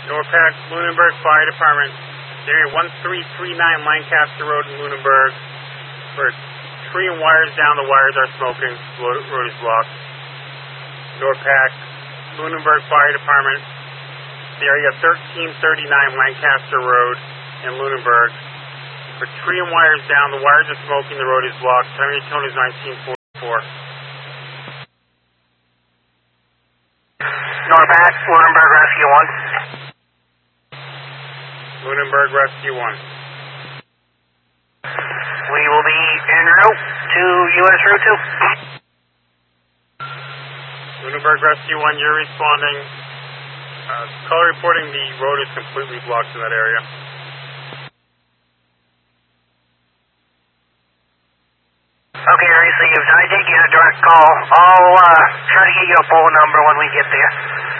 Norpac, Lunenburg Fire Department, area 1339 Lancaster Road in Lunenburg. For tree and wires down, the wires are smoking, road is blocked. Norpac, Lunenburg Fire Department, area 1339 Lancaster Road in Lunenburg. For tree and wires down, the wires are smoking, the road is blocked. Time of your tone is 1944. Norpac, Lunenburg Rescue 1. Lunenburg Rescue 1. We will be en route to U.S. Route 2. Lunenburg Rescue 1, you're responding. Caller reporting the road is completely blocked in that area. Okay, received. I did get a direct call. I'll try to get you a phone number when we get there.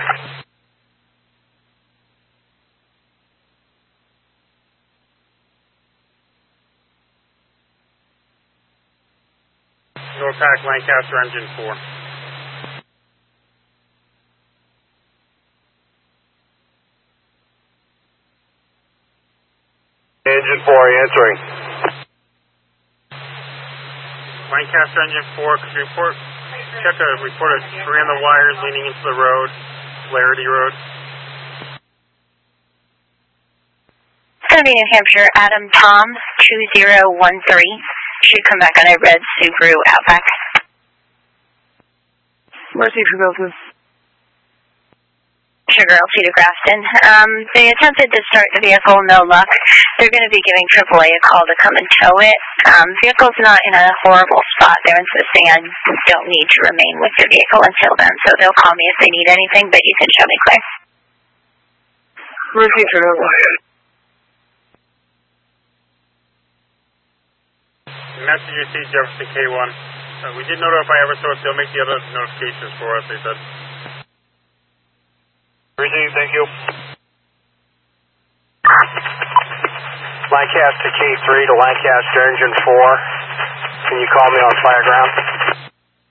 Norpac, Lancaster, Engine 4. Engine 4 answering. Lancaster Engine 4, could you report a tree on the wires leaning into the road, Flaherty Road? It's going to be New Hampshire, Adam Tom, 2013. Should come back on a red Subaru Outback. Mercy for Milton. Sugar LT to Grafton. They attempted to start the vehicle, no luck. They're going to be giving AAA a call to come and tow it. Vehicle's not in a horrible spot. They're insisting I don't need to remain with your vehicle until then, so they'll call me if they need anything, but you can show me clear. Mercy for Milton. Message received, Jefferson K1. We did notify Eversource. They'll make the other notifications for us, they said. Received, thank you. Lancaster K3 to Lancaster Engine 4. Can you call me on fire ground?